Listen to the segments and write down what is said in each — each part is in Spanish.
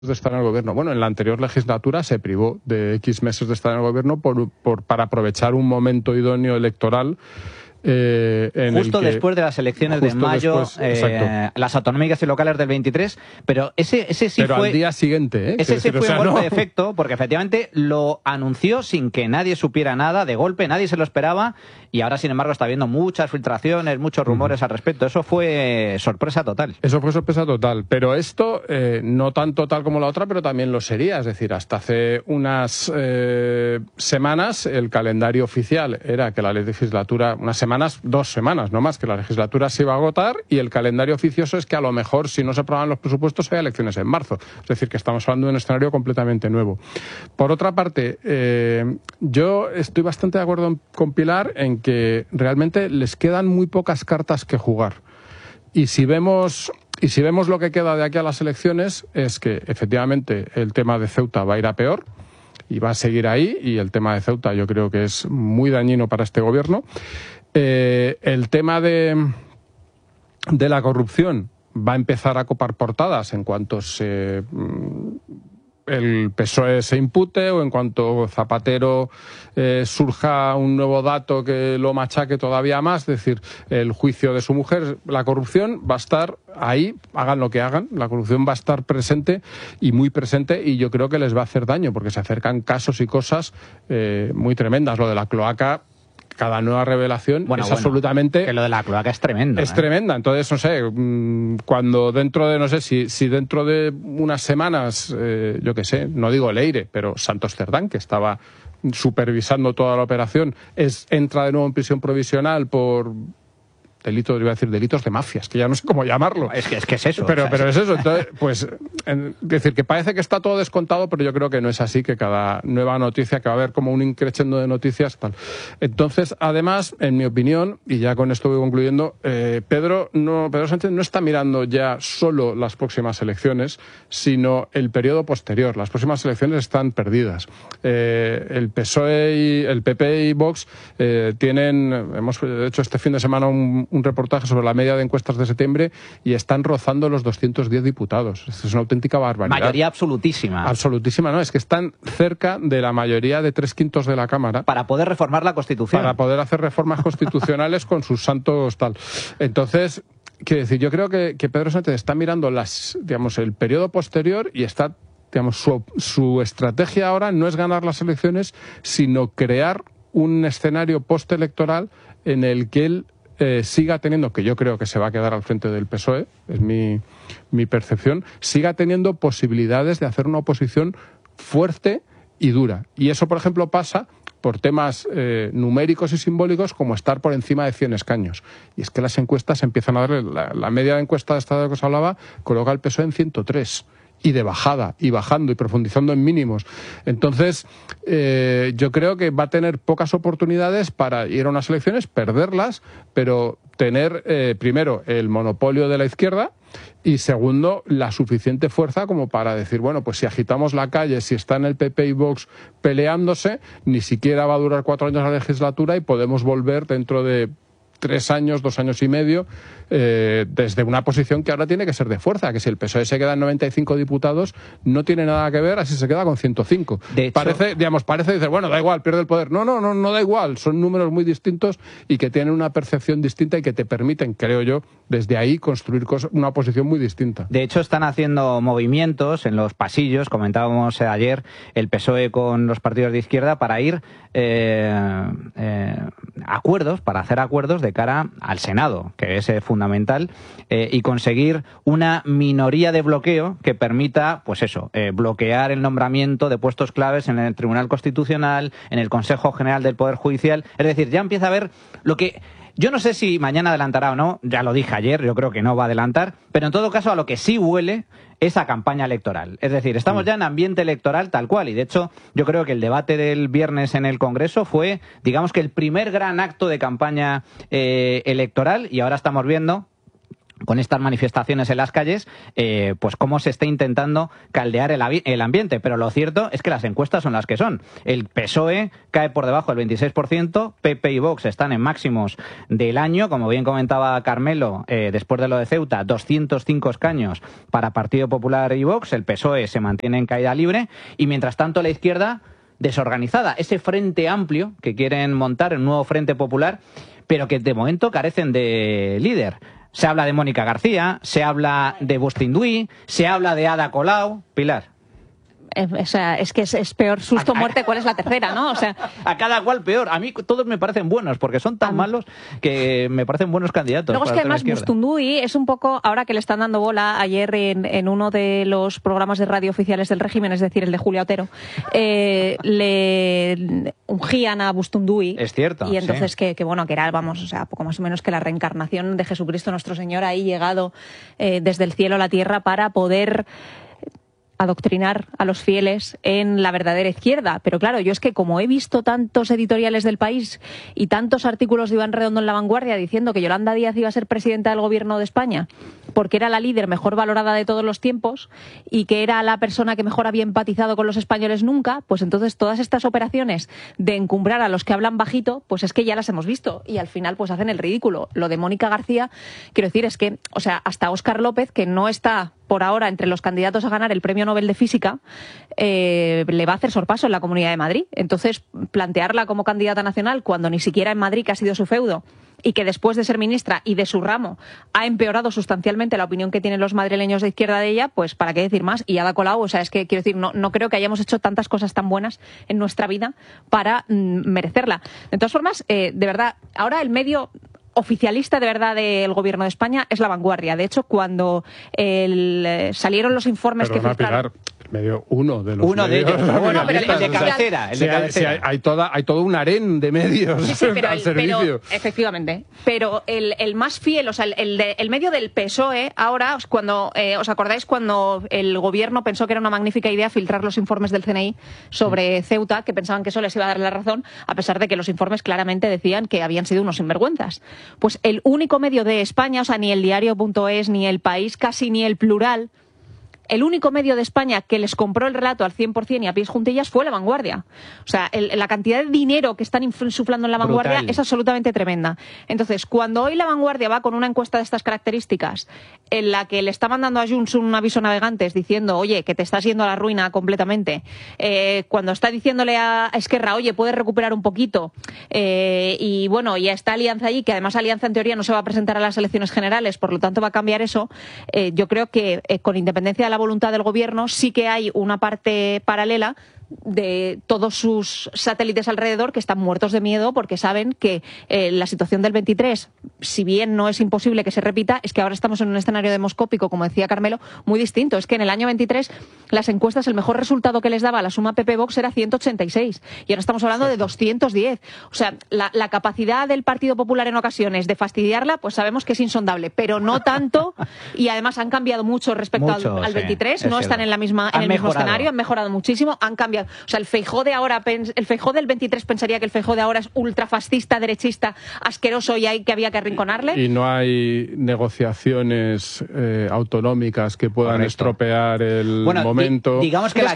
de estar en el gobierno. Bueno, en la anterior legislatura se privó de X meses de estar en el gobierno para aprovechar un momento idóneo electoral. Justo después de las elecciones de mayo, las autonómicas y locales del 23, pero ese sí pero fue... al día siguiente, Ese sí fue un golpe de efecto, porque efectivamente lo anunció sin que nadie supiera nada, de golpe, nadie se lo esperaba, y ahora, sin embargo, está habiendo muchas filtraciones, muchos rumores al respecto. Eso fue sorpresa total. Eso fue sorpresa total, pero esto no tan total como la otra, pero también lo sería. Es decir, hasta hace unas semanas el calendario oficial era que la legislatura, dos semanas, no más, que la legislatura se iba a agotar, y el calendario oficioso es que a lo mejor, si no se aprobaban los presupuestos, había elecciones en marzo. Es decir, que estamos hablando de un escenario completamente nuevo. Por otra parte, yo estoy bastante de acuerdo con Pilar en que realmente les quedan muy pocas cartas que jugar. Y si vemos lo que queda de aquí a las elecciones, es que efectivamente el tema de Ceuta va a ir a peor y va a seguir ahí, y el tema de Ceuta yo creo que es muy dañino para este gobierno. El tema de la corrupción va a empezar a copar portadas en cuanto el PSOE se impute, o en cuanto Zapatero surja un nuevo dato que lo machaque todavía más. Es decir, el juicio de su mujer, la corrupción va a estar ahí, hagan lo que hagan, la corrupción va a estar presente, y muy presente, y yo creo que les va a hacer daño, porque se acercan casos y cosas muy tremendas. Lo de la cloaca, cada nueva revelación absolutamente... Que lo de la cloaca es tremendo. Es tremenda. Entonces, no sé, cuando dentro de, no sé, si dentro de unas semanas, yo qué sé, no digo Leire, pero Santos Cerdán, que estaba supervisando toda la operación, entra de nuevo en prisión provisional por... delitos de mafias, que ya no sé cómo llamarlo. Es que es eso. Pero es eso. Entonces, pues, decir que parece que está todo descontado, pero yo creo que no es así, que cada nueva noticia, que va a haber como un increchendo de noticias, tal. Entonces, además, en mi opinión, y ya con esto voy concluyendo, Pedro Sánchez no está mirando ya solo las próximas elecciones, sino el periodo posterior. Las próximas elecciones están perdidas. El PSOE y el PP y Vox hemos hecho este fin de semana un reportaje sobre la media de encuestas de septiembre, y están rozando los 210 diputados. Esto es una auténtica barbaridad. Mayoría absolutísima. Absolutísima, no, es que están cerca de la mayoría de 3/5 de la Cámara. Para poder reformar la Constitución. Para poder hacer reformas constitucionales con sus santos tal. Entonces, quiero decir, yo creo que Pedro Sánchez está mirando el periodo posterior, y está, su estrategia ahora no es ganar las elecciones, sino crear un escenario postelectoral en el que él siga teniendo, que yo creo que se va a quedar al frente del PSOE, es mi percepción, siga teniendo posibilidades de hacer una oposición fuerte y dura. Y eso, por ejemplo, pasa por temas numéricos y simbólicos, como estar por encima de 100 escaños. Y es que las encuestas empiezan a darle... La media de encuesta de Estado de que os hablaba coloca al PSOE en 103. Y de bajada, y bajando, y profundizando en mínimos. Entonces, yo creo que va a tener pocas oportunidades para ir a unas elecciones, perderlas, pero tener, primero, el monopolio de la izquierda, y segundo, la suficiente fuerza como para decir, bueno, pues si agitamos la calle, si están el PP y Vox peleándose, ni siquiera va a durar 4 años la legislatura, y podemos volver dentro de 3 años, 2 años y medio, desde una posición que ahora tiene que ser de fuerza, que si el PSOE se queda en 95 diputados, no tiene nada que ver a si se queda con 105. De hecho, parece decir, bueno, da igual, pierde el poder. No da igual, son números muy distintos, y que tienen una percepción distinta, y que te permiten, creo yo, desde ahí construir una oposición muy distinta. De hecho, están haciendo movimientos en los pasillos, comentábamos ayer, el PSOE con los partidos de izquierda, para ir para hacer acuerdos de cara al Senado, que es fundamental, y conseguir una minoría de bloqueo que permita, pues eso, bloquear el nombramiento de puestos claves en el Tribunal Constitucional, en el Consejo General del Poder Judicial. Es decir, ya empieza a haber lo que... Yo no sé si mañana adelantará o no, ya lo dije ayer, yo creo que no va a adelantar, pero en todo caso a lo que sí huele es a campaña electoral. Es decir, estamos ya en ambiente electoral tal cual, y de hecho yo creo que el debate del viernes en el Congreso fue, digamos que el primer gran acto de campaña electoral, y ahora estamos viendo con estas manifestaciones en las calles, pues cómo se está intentando caldear el ambiente. Pero lo cierto es que las encuestas son las que son. El PSOE cae por debajo del 26%, PP y Vox están en máximos del año, como bien comentaba Carmelo, después de lo de Ceuta, 205 escaños para Partido Popular y Vox, el PSOE se mantiene en caída libre, y mientras tanto la izquierda desorganizada, ese frente amplio que quieren montar, el nuevo Frente Popular, pero que de momento carecen de líder. Se habla de Mónica García, se habla de Bustinduy, se habla de Ada Colau. Pilar. O sea, es que es peor susto muerte, ¿cuál es la tercera, no? O sea, a cada cual peor. A mí todos me parecen buenos, porque son tan malos que me parecen buenos candidatos. Luego es que además Bustinduy es un poco, ahora que le están dando bola, ayer en uno de los programas de radio oficiales del régimen, es decir, el de Julia Otero, le ungían a Bustinduy. Es cierto. Y entonces sí. que bueno, que era, vamos, o sea, poco más o menos que la reencarnación de Jesucristo nuestro Señor ahí llegado desde el cielo a la tierra para poder adoctrinar a los fieles en la verdadera izquierda. Pero claro, yo es que como he visto tantos editoriales del País y tantos artículos de Iván Redondo en La Vanguardia diciendo que Yolanda Díaz iba a ser presidenta del gobierno de España porque era la líder mejor valorada de todos los tiempos y que era la persona que mejor había empatizado con los españoles nunca, pues entonces todas estas operaciones de encumbrar a los que hablan bajito, pues es que ya las hemos visto y al final pues hacen el ridículo. Lo de Mónica García, quiero decir, es que, o sea, hasta Óscar López, que no está por ahora entre los candidatos a ganar el Premio Nobel de Física, le va a hacer sorpaso en la Comunidad de Madrid. Entonces, plantearla como candidata nacional cuando ni siquiera en Madrid, que ha sido su feudo, y que después de ser ministra y de su ramo ha empeorado sustancialmente la opinión que tienen los madrileños de izquierda de ella, pues para qué decir más. Y Ada Colau, o sea, es que quiero decir, no creo que hayamos hecho tantas cosas tan buenas en nuestra vida para merecerla. De todas formas, de verdad, ahora el medio oficialista de verdad del gobierno de España es La Vanguardia. De hecho, cuando salieron los informes que filtraron... medio uno de los uno medios, de ellos. Bueno, pero el de cabecera. Hay todo un harén de medios al servicio. Pero, efectivamente. Pero el más fiel, o sea, el medio del PSOE, ahora, cuando os acordáis cuando el gobierno pensó que era una magnífica idea filtrar los informes del CNI sobre Ceuta, que pensaban que eso les iba a dar la razón, a pesar de que los informes claramente decían que habían sido unos sinvergüenzas. Pues el único medio de España, o sea, ni el diario.es, ni El País, casi ni El Plural, el único medio de España que les compró el relato al 100% y a pies juntillas fue La Vanguardia. O sea, la cantidad de dinero que están insuflando en La Vanguardia brutal. Es absolutamente tremenda. Entonces, cuando hoy La Vanguardia va con una encuesta de estas características en la que le está mandando a Junts un aviso a navegantes diciendo, oye, que te estás yendo a la ruina completamente, cuando está diciéndole a Esquerra, oye, puedes recuperar un poquito, y bueno, y está Alianza allí, que además Alianza en teoría no se va a presentar a las elecciones generales, por lo tanto va a cambiar eso, yo creo que con independencia de la voluntad del gobierno sí que hay una parte paralela de todos sus satélites alrededor que están muertos de miedo porque saben que la situación del 23, si bien no es imposible que se repita, es que ahora estamos en un escenario demoscópico, como decía Carmelo, muy distinto. Es que en el año 23 las encuestas, el mejor resultado que les daba la suma PP-Vox era 186 y ahora estamos hablando de 210. O sea, la capacidad del Partido Popular en ocasiones de fastidiarla, pues sabemos que es insondable, pero no tanto, y además han cambiado mucho respecto al 23, no están en el mismo escenario, han mejorado muchísimo, han cambiado. O sea, el Feijóo de ahora, el Feijóo del 23 pensaría que el Feijóo de ahora es ultrafascista, derechista, asqueroso y que había que arrinconarle. Y no hay negociaciones autonómicas que puedan estropear el momento. Digamos que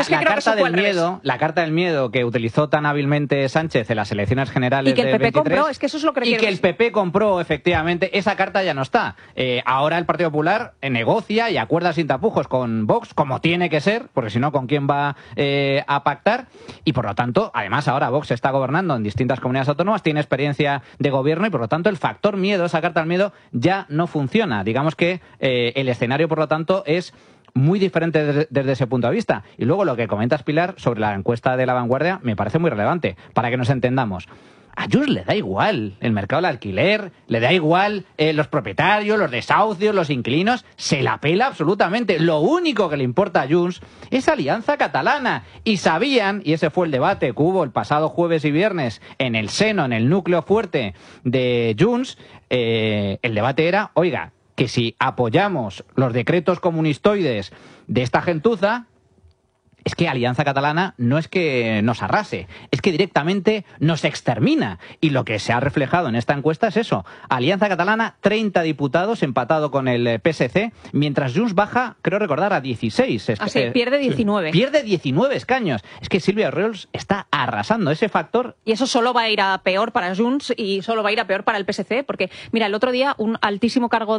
la carta del miedo que utilizó tan hábilmente Sánchez en las elecciones generales y que el PP 23, compró, es que eso es lo que y que el PP compró, efectivamente, esa carta ya no está. Ahora el Partido Popular negocia y acuerda sin tapujos con Vox, como tiene que ser, porque si no, ¿con quién va a pactar? Y por lo tanto, además ahora Vox está gobernando en distintas comunidades autónomas, tiene experiencia de gobierno y por lo tanto el factor miedo, esa carta del miedo, ya no funciona. Digamos que el escenario, por lo tanto, es muy diferente desde ese punto de vista. Y luego lo que comentas, Pilar, sobre la encuesta de La Vanguardia, me parece muy relevante, para que nos entendamos. A Junts le da igual el mercado del alquiler, le da igual los propietarios, los desahucios, los inquilinos, se la pela absolutamente. Lo único que le importa a Junts es Alianza Catalana. Y sabían, y ese fue el debate que hubo el pasado jueves y viernes en el seno, en el núcleo fuerte de Junts, el debate era, oiga, que si apoyamos los decretos comunistoides de esta gentuza, es que Alianza Catalana no es que nos arrase, es que directamente nos extermina. Y lo que se ha reflejado en esta encuesta es eso. Alianza Catalana, 30 diputados, empatado con el PSC, mientras Junts baja, creo recordar, a 16. Pierde 19. Pierde 19 escaños. Es que Sílvia Orriols está arrasando ese factor. Y eso solo va a ir a peor para Junts y solo va a ir a peor para el PSC, porque, mira, el otro día un altísimo cargo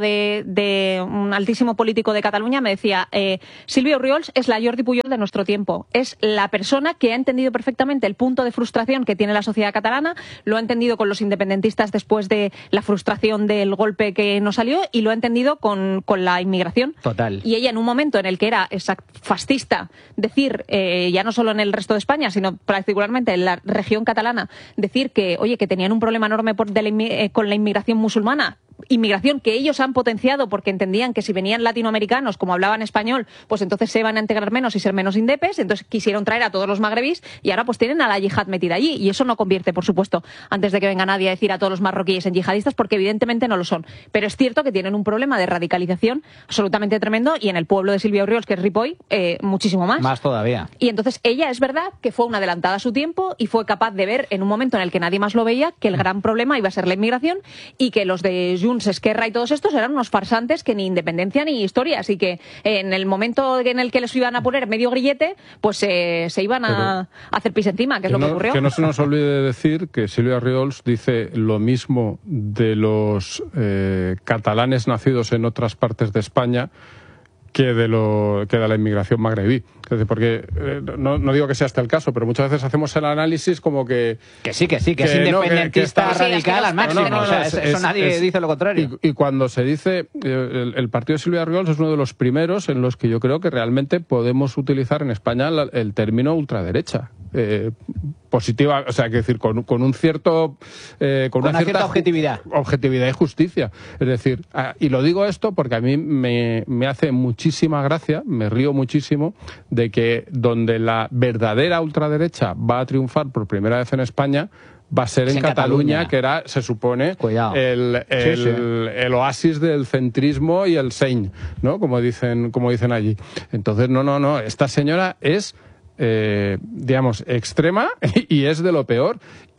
de un altísimo político de Cataluña me decía, Sílvia Orriols es la Jordi Pujol de nuestro tiempo. Es la persona que ha entendido perfectamente el punto de frustración que tiene la sociedad catalana, lo ha entendido con los independentistas después de la frustración del golpe que nos salió y lo ha entendido con la inmigración. Total. Y ella, en un momento en el que era fascista, decir, ya no solo en el resto de España, sino particularmente en la región catalana, decir que, oye, que tenían un problema enorme con la inmigración musulmana, inmigración que ellos han potenciado porque entendían que si venían latinoamericanos, como hablaban español, pues entonces se iban a integrar menos y ser menos indepes, entonces quisieron traer a todos los magrebís y ahora pues tienen a la yihad metida allí. Y eso no convierte, por supuesto, antes de que venga nadie a decir a todos los marroquíes en yihadistas, porque evidentemente no lo son. Pero es cierto que tienen un problema de radicalización absolutamente tremendo y en el pueblo de Sílvia Orriols, que es Ripoll, muchísimo más. Más todavía. Y entonces ella es verdad que fue una adelantada a su tiempo y fue capaz de ver en un momento en el que nadie más lo veía que el gran problema iba a ser la inmigración y que los de Junts, Esquerra y todos estos eran unos farsantes que ni independencia ni historias y que en el momento en el que les iban a poner medio grillete, pues se iban a hacer pis encima, que es lo que ocurrió. Que no se nos olvide decir que Sílvia Orriols dice lo mismo de los catalanes nacidos en otras partes de España que de la inmigración magrebí. Es decir, porque no digo que sea este el caso, pero muchas veces hacemos el análisis como que sí, que es independentista radical al máximo. Eso nadie dice lo contrario. Y cuando se dice el partido de Sílvia Orriols es uno de los primeros en los que yo creo que realmente podemos utilizar en España el término ultraderecha. Positiva, o sea, que decir, con un cierto con una cierta objetividad y justicia. Es decir, y lo digo esto porque a mí me hace muchísima gracia, me río muchísimo de que donde la verdadera ultraderecha va a triunfar por primera vez en España va a ser en Cataluña, que era, se supone, el oasis del centrismo y el seny, ¿no? Como dicen allí. Entonces, no, esta señora es digamos, extrema y es de lo peor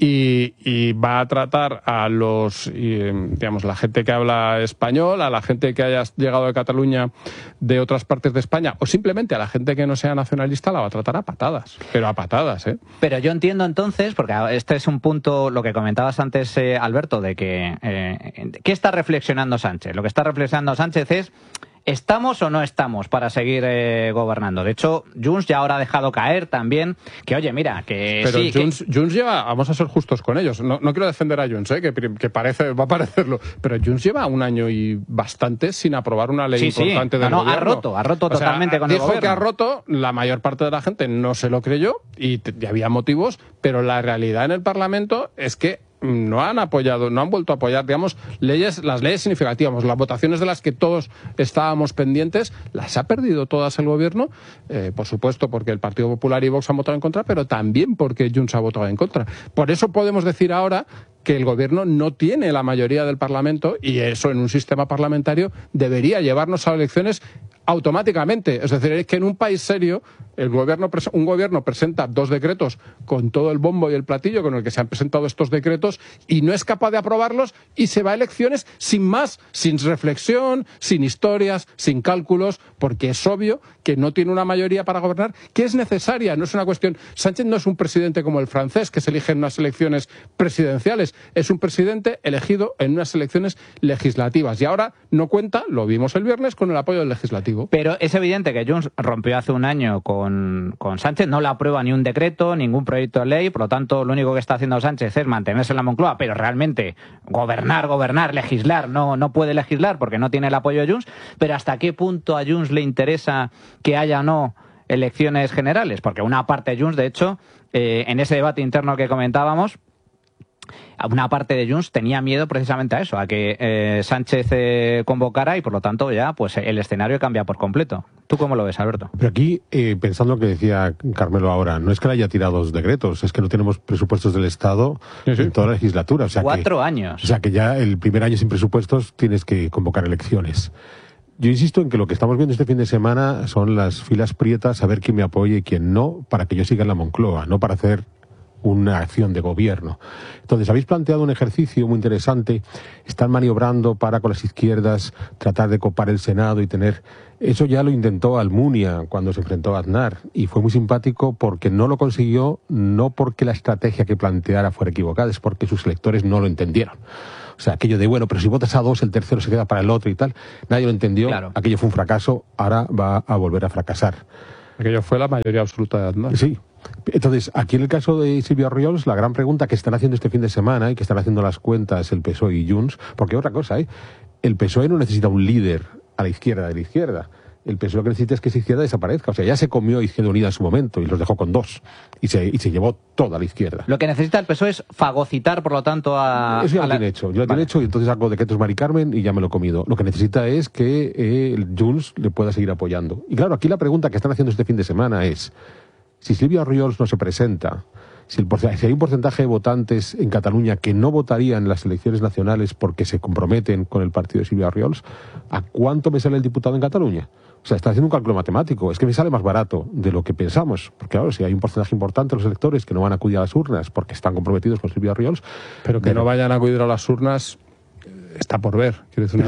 y va a tratar a digamos, la gente que habla español, a la gente que haya llegado de Cataluña de otras partes de España o simplemente a la gente que no sea nacionalista la va a tratar a patadas, pero a patadas, ¿eh? Pero yo entiendo entonces, porque este es un punto, lo que comentabas antes, Alberto, de que ¿qué está reflexionando Sánchez? Lo que está reflexionando Sánchez es ¿estamos o no estamos para seguir gobernando? De hecho, Junts ya ahora ha dejado caer también que, oye, mira, que pero sí... Junts lleva, vamos a ser justos con ellos, no quiero defender a Junts, que va a parecerlo, pero Junts lleva un año y bastante sin aprobar una ley importante del gobierno. Ha roto totalmente con el gobierno. Dijo que ha roto, la mayor parte de la gente no se lo creyó y había motivos, pero la realidad en el Parlamento es que no han vuelto a apoyar, digamos, las leyes significativas, las votaciones de las que todos estábamos pendientes, las ha perdido todas el gobierno, por supuesto porque el Partido Popular y Vox han votado en contra, pero también porque Junts ha votado en contra. Por eso podemos decir ahora que el gobierno no tiene la mayoría del Parlamento y eso en un sistema parlamentario debería llevarnos a elecciones automáticamente. Es decir, es que en un país serio un gobierno presenta 2 decretos con todo el bombo y el platillo con el que se han presentado estos decretos y no es capaz de aprobarlos y se va a elecciones sin más, sin reflexión, sin historias, sin cálculos, porque es obvio que no tiene una mayoría para gobernar, que es necesaria, no es una cuestión... Sánchez no es un presidente como el francés, que se elige en unas elecciones presidenciales, es un presidente elegido en unas elecciones legislativas y ahora no cuenta, lo vimos el viernes, con el apoyo del legislativo. Pero es evidente que Junts rompió hace un año con Sánchez, no le aprueba ni un decreto, ningún proyecto de ley, por lo tanto lo único que está haciendo Sánchez es mantenerse en la Moncloa, pero realmente gobernar, legislar, no puede legislar porque no tiene el apoyo de Junts. Pero ¿hasta qué punto a Junts le interesa que haya o no elecciones generales? Porque una parte de Junts, de hecho, en ese debate interno que comentábamos, una parte de Junts tenía miedo precisamente a eso, a que Sánchez convocara y por lo tanto ya pues el escenario cambia por completo. ¿Tú cómo lo ves, Alberto? Pero aquí, pensando lo que decía Carmelo ahora, no es que le haya tirado 2 decretos, es que no tenemos presupuestos del Estado en toda la legislatura. O sea 4 años. O sea que ya el primer año sin presupuestos tienes que convocar elecciones. Yo insisto en que lo que estamos viendo este fin de semana son las filas prietas, a ver quién me apoya y quién no, para que yo siga en la Moncloa, no para hacer una acción de gobierno. Entonces, habéis planteado un ejercicio muy interesante. Están maniobrando para, con las izquierdas, tratar de copar el Senado y tener... Eso ya lo intentó Almunia cuando se enfrentó a Aznar, y fue muy simpático porque no lo consiguió, no porque la estrategia que planteara fuera equivocada, es porque sus electores no lo entendieron. O sea, aquello de, bueno, pero si votas a dos, el tercero se queda para el otro y tal, nadie lo entendió. Claro. Aquello fue un fracaso, ahora va a volver a fracasar. Aquello fue la mayoría absoluta de Aznar. Sí. Entonces, aquí en el caso de Sílvia Orriols, la gran pregunta que están haciendo este fin de semana y que están haciendo las cuentas el PSOE y Junts, porque otra cosa, el PSOE no necesita un líder a la izquierda de la izquierda. El PSOE lo que necesita es que esa izquierda desaparezca. O sea, ya se comió Izquierda Unida en su momento y los dejó con 2. Y se llevó toda la izquierda. Lo que necesita el PSOE es fagocitar, por lo tanto, a... Eso ya lo tiene hecho. Yo lo tiene hecho y entonces hago decretos Mari Carmen y ya me lo he comido. Lo que necesita es que el Junts le pueda seguir apoyando. Y claro, aquí la pregunta que están haciendo este fin de semana es, si Sílvia Orriols no se presenta, si hay un porcentaje de votantes en Cataluña que no votarían en las elecciones nacionales porque se comprometen con el partido de Sílvia Orriols, ¿a cuánto me sale el diputado en Cataluña? O sea, está haciendo un cálculo matemático. Es que me sale más barato de lo que pensamos. Porque claro, si hay un porcentaje importante de los electores que no van a acudir a las urnas porque están comprometidos con Sílvia Orriols... Pero que no vayan a acudir a las urnas está por ver. Quiero decir,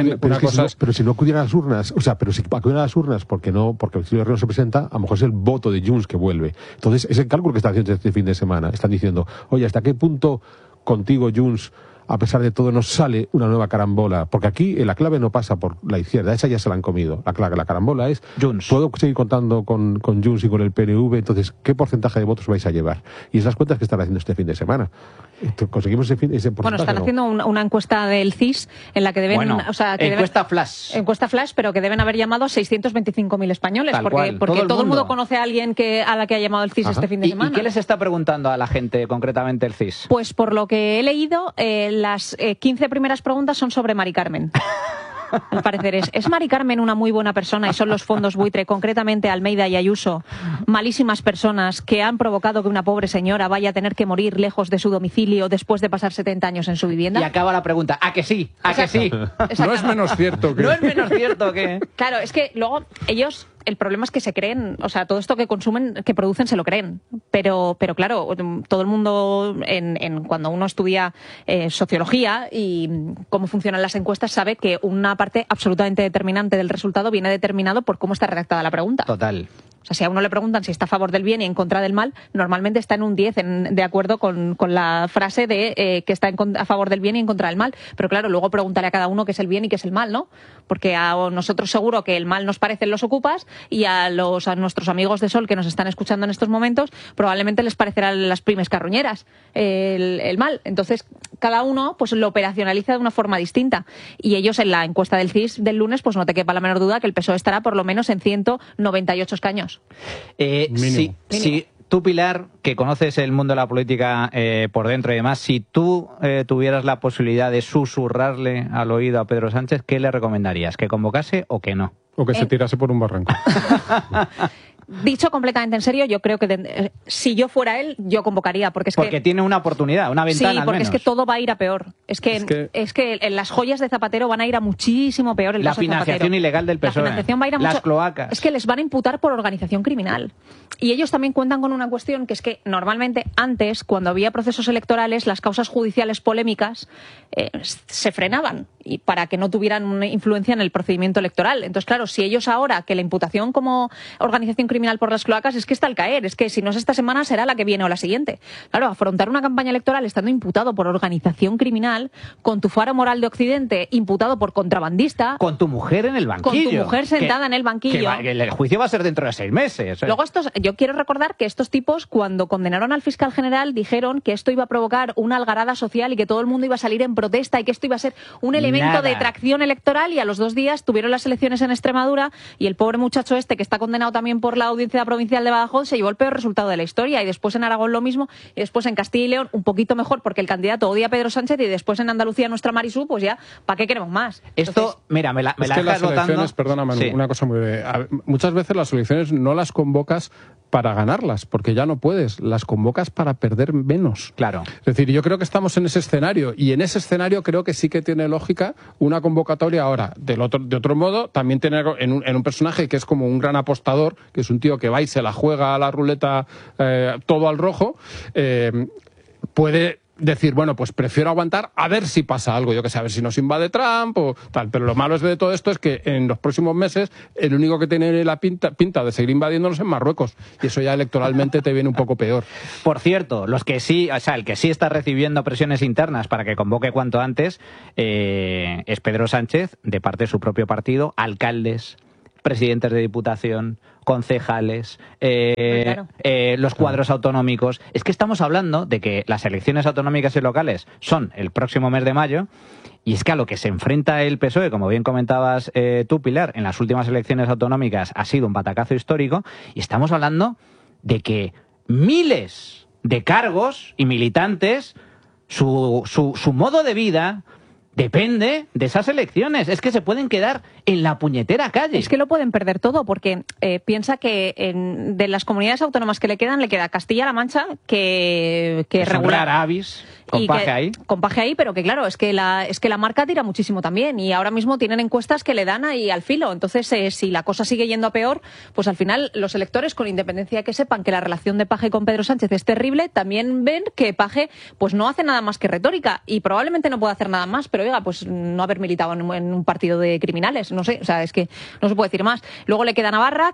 pero si no acudieran a las urnas, o sea, pero si acuden a las urnas porque Sílvia Orriols se presenta, a lo mejor es el voto de Junts que vuelve. Entonces, es el cálculo que están haciendo este fin de semana. Están diciendo, oye, ¿hasta qué punto contigo, Junts, a pesar de todo, nos sale una nueva carambola? Porque aquí la clave no pasa por la izquierda, esa ya se la han comido. La carambola es, Junts. ¿puedo seguir contando con Junts y con el PNV? Entonces, ¿qué porcentaje de votos vais a llevar? Y esas cuentas que están haciendo este fin de semana. ¿Conseguimos ese porcentaje? Bueno, están haciendo una encuesta del CIS en la que deben... encuesta flash. Encuesta flash, pero que deben haber llamado a 625.000 españoles. Porque todo el mundo conoce a alguien a la que ha llamado el CIS este fin de semana. ¿Y qué les está preguntando a la gente concretamente el CIS? Pues por lo que he leído, las 15 primeras preguntas son sobre Mari Carmen. Al parecer ¿es Mari Carmen una muy buena persona y son los fondos buitre, concretamente Almeida y Ayuso, malísimas personas que han provocado que una pobre señora vaya a tener que morir lejos de su domicilio después de pasar 70 años en su vivienda? Y acaba la pregunta, ¿a que sí? ¿A que sí? No es menos cierto que... No es menos cierto que... Claro, es que luego ellos... El problema es que se creen, o sea, todo esto que consumen, que producen, se lo creen. Pero claro, todo el mundo, cuando uno estudia sociología y cómo funcionan las encuestas, sabe que una parte absolutamente determinante del resultado viene determinado por cómo está redactada la pregunta. Total. O sea, si a uno le preguntan si está a favor del bien y en contra del mal, normalmente está en un 10, de acuerdo con la frase de que está a favor del bien y en contra del mal. Pero claro, luego pregúntale a cada uno qué es el bien y qué es el mal, ¿no? Porque a nosotros seguro que el mal nos parecen los ocupas y a nuestros amigos de Sol que nos están escuchando en estos momentos probablemente les parecerán las pymes carroñeras el mal. Entonces, cada uno pues lo operacionaliza de una forma distinta. Y ellos en la encuesta del CIS del lunes, pues no te quepa la menor duda que el PSOE estará por lo menos en 198 escaños. Sí, tú, Pilar, que conoces el mundo de la política por dentro y demás, si tú tuvieras la posibilidad de susurrarle al oído a Pedro Sánchez, ¿qué le recomendarías? ¿Que convocase o que no? O que se tirase por un barranco. Dicho completamente en serio, yo creo que si yo fuera él, yo convocaría. Porque tiene una oportunidad, una ventana al menos. Sí, porque es que todo va a ir a peor. Es que las joyas de Zapatero van a ir a muchísimo peor. La financiación ilegal del PSOE. La financiación va a ir a las cloacas. Es que les van a imputar por organización criminal. Y ellos también cuentan con una cuestión, que es que normalmente antes, cuando había procesos electorales, las causas judiciales polémicas se frenaban y para que no tuvieran una influencia en el procedimiento electoral. Entonces, claro, si ellos ahora, que la imputación como organización criminal por las cloacas es que está al caer, es que si no es esta semana será la que viene o la siguiente. Claro, afrontar una campaña electoral estando imputado por organización criminal, con tu faro moral de Occidente imputado por contrabandista... Con tu mujer en el banquillo. Con tu mujer sentada en el banquillo. Que el juicio va a ser dentro de 6 meses. Luego yo quiero recordar que estos tipos, cuando condenaron al fiscal general, dijeron que esto iba a provocar una algarada social y que todo el mundo iba a salir en protesta y que esto iba a ser un elemento de tracción electoral, y a los 2 días tuvieron las elecciones en Extremadura y el pobre muchacho que está condenado también por la Audiencia Provincial de Badajoz se llevó el peor resultado de la historia, y después en Aragón lo mismo, y después en Castilla y León un poquito mejor porque el candidato odia a Pedro Sánchez, y después en Andalucía nuestra Marisú, pues ya, ¿para qué queremos más? Esto, mira, me la es que las elecciones, perdona Manu, una cosa muy breve. Muchas veces las elecciones no las convocas para ganarlas, porque ya no puedes, las convocas para perder menos. Claro. Es decir, yo creo que estamos en ese escenario, y en ese escenario creo que sí que tiene lógica una convocatoria ahora. De otro modo, también tiene en un personaje que es como un gran apostador, que es un tío que va y se la juega a la ruleta todo al rojo, puede decir, bueno, pues prefiero aguantar a ver si pasa algo, yo que sé, a ver si nos invade Trump o tal. Pero lo malo de todo esto es que en los próximos meses el único que tiene la pinta de seguir invadiéndonos es Marruecos, y eso ya electoralmente te viene un poco peor. Por cierto, el que sí está recibiendo presiones internas para que convoque cuanto antes es Pedro Sánchez, de parte de su propio partido, alcaldes, presidentes de diputación, concejales, los cuadros autonómicos. Es que estamos hablando de que las elecciones autonómicas y locales son el próximo mes de mayo, y es que a lo que se enfrenta el PSOE, como bien comentabas tú, Pilar, en las últimas elecciones autonómicas ha sido un batacazo histórico, y estamos hablando de que miles de cargos y militantes, su modo de vida depende de esas elecciones. Es que se pueden quedar en la puñetera calle. Es que lo pueden perder todo, porque piensa que de las comunidades autónomas que le queda Castilla-La Mancha, que regular Avis, con paje ahí, pero que claro, es que la marca tira muchísimo también, y ahora mismo tienen encuestas que le dan ahí al filo. Entonces, si la cosa sigue yendo a peor, pues al final los electores, con independencia de que sepan que la relación de Paje con Pedro Sánchez es terrible, también ven que Paje pues no hace nada más que retórica, y probablemente no puede hacer nada más, pero oiga, pues no haber militado en un partido de criminales, no sé, o sea, es que no se puede decir más. Luego le queda Navarra,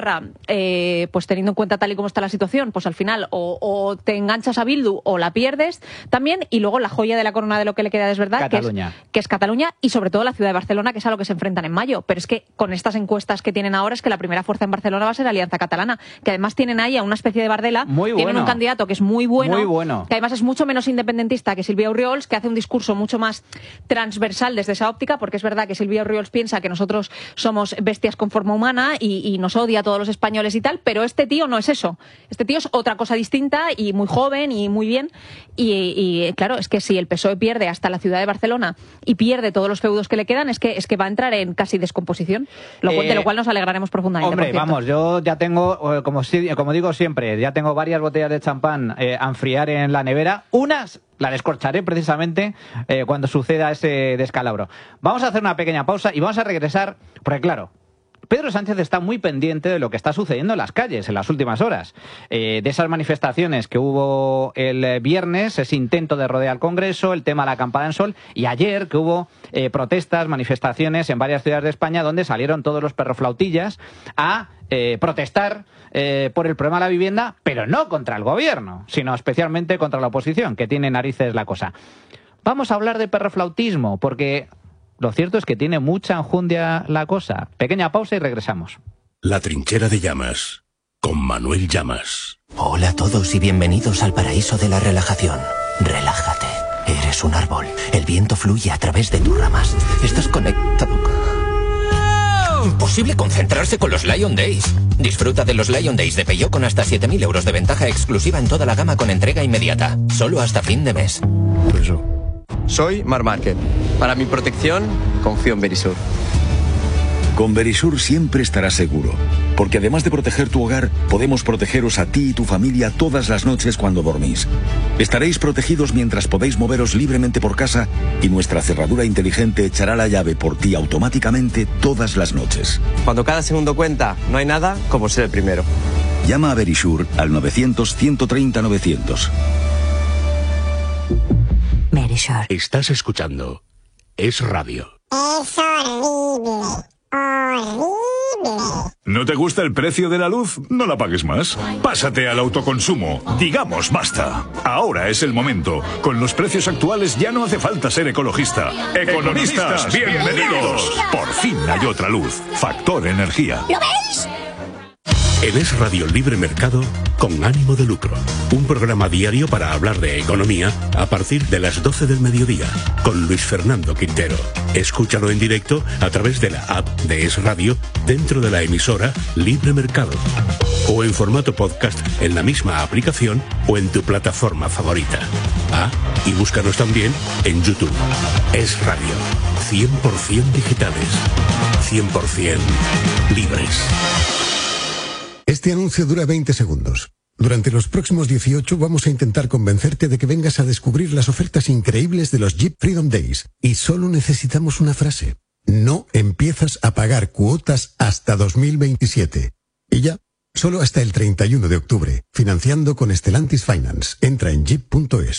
pues teniendo en cuenta tal y como está la situación, pues al final o te enganchas a Bildu o la pierdes también, y luego la joya de la corona de lo que le queda es verdad, que es Cataluña, y sobre todo la ciudad de Barcelona, que es a lo que se enfrentan en mayo. Pero es que con estas encuestas que tienen ahora, es que la primera fuerza en Barcelona va a ser Alianza Catalana, que además tienen ahí a una especie de Bardella, tienen un candidato que es muy bueno, que además es mucho menos independentista que Silvia Orriols, que hace un discurso mucho más transversal desde esa óptica, porque es verdad que Silvia Orriols piensa que nosotros somos bestias con forma humana y nos odia a todos los españoles y tal, pero este tío no es eso. Este tío es otra cosa distinta, y muy joven y muy bien, y claro, es que si el PSOE pierde hasta la ciudad de Barcelona y pierde todos los feudos que le quedan, es que va a entrar en casi descomposición, de lo cual nos alegraremos profundamente. Hombre, vamos, yo ya tengo, como digo siempre, ya tengo varias botellas de champán a enfriar en la nevera. Unas la descorcharé precisamente cuando suceda ese descalabro. Vamos a hacer una pequeña pausa y vamos a regresar, porque claro, Pedro Sánchez está muy pendiente de lo que está sucediendo en las calles en las últimas horas. De esas manifestaciones que hubo el viernes, ese intento de rodear al Congreso, el tema de la acampada en sol, y ayer que hubo protestas, manifestaciones en varias ciudades de España donde salieron todos los perroflautillas a protestar por el problema de la vivienda, pero no contra el gobierno, sino especialmente contra la oposición, que tiene narices la cosa. Vamos a hablar de perroflautismo, porque lo cierto es que tiene mucha enjundia la cosa. Pequeña pausa y regresamos. La trinchera de Llamas, con Manuel Llamas. Hola a todos y bienvenidos al paraíso de la relajación. Relájate. Eres un árbol. El viento fluye a través de tus ramas. Estás conectado. Imposible concentrarse con los Lion Days. Disfruta de los Lion Days de Peugeot con hasta 7.000 euros de ventaja exclusiva en toda la gama con entrega inmediata. Solo hasta fin de mes. Soy Marc Márquez. Para mi protección, confío en Verisur. Con Verisur siempre estarás seguro, porque además de proteger tu hogar, podemos protegeros a ti y tu familia todas las noches cuando dormís. Estaréis protegidos mientras podéis moveros libremente por casa, y nuestra cerradura inteligente echará la llave por ti automáticamente todas las noches. Cuando cada segundo cuenta, no hay nada como ser el primero. Llama a Verisur al 900-130-900. Verisur. Estás escuchando Es Radio. Es horrible. Horrible. ¿No te gusta el precio de la luz? No la pagues más. Pásate al autoconsumo. Digamos basta. Ahora es el momento. Con los precios actuales ya no hace falta ser ecologista. Economistas, bienvenidos. Por fin hay otra luz. Factor Energía. ¿Lo veis? En Es Radio Libre Mercado, con ánimo de lucro. Un programa diario para hablar de economía a partir de las 12 del mediodía, con Luis Fernando Quintero. Escúchalo en directo a través de la app de Es Radio, dentro de la emisora Libre Mercado. O en formato podcast en la misma aplicación o en tu plataforma favorita. Y búscanos también en YouTube. Es Radio. 100% digitales. 100% libres. Este anuncio dura 20 segundos. Durante los próximos 18 vamos a intentar convencerte de que vengas a descubrir las ofertas increíbles de los Jeep Freedom Days. Y solo necesitamos una frase. No empiezas a pagar cuotas hasta 2027. Y ya, solo hasta el 31 de octubre. Financiando con Stellantis Finance. Entra en jeep.es.